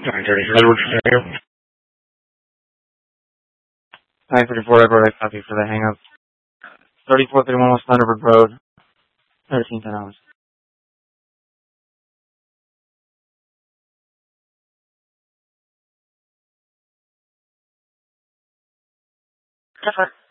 Edward Samuel. 934 Edward, I copy for the hang-up. 3431 West Thunderbird Road, 1310 hours. Different.